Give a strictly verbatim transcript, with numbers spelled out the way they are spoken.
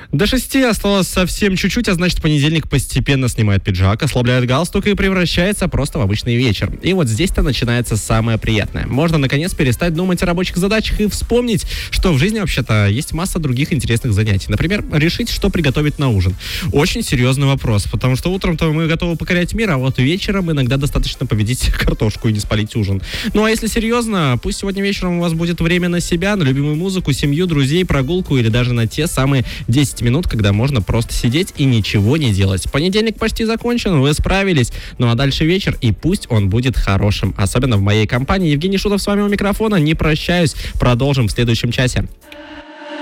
До шести осталось совсем чуть-чуть, а значит, понедельник постепенно снимает пиджак, ослабляет галстук и превращается просто в обычный вечер. И вот здесь-то начинается самое приятное. Можно, наконец, перестать думать о рабочих задачах и вспомнить, что в жизни, вообще-то, есть масса других интересных занятий. Например, решить, что приготовить на ужин. Очень серьезный вопрос, потому что утром-то мы готовы покорять мир, а вот вечером иногда достаточно победить картошку и не спалить ужин. Ну, а если серьезно, пусть сегодня вечером у вас будет время на себя, на любимую музыку, семью, друзей, прогулку или даже на те самые десять минут, когда можно просто сидеть и ничего не делать. Понедельник почти закончен, вы справились. Ну а дальше вечер, и пусть он будет хорошим. Особенно в моей компании. Евгений Шутов с вами у микрофона. Не прощаюсь. Продолжим в следующем часе.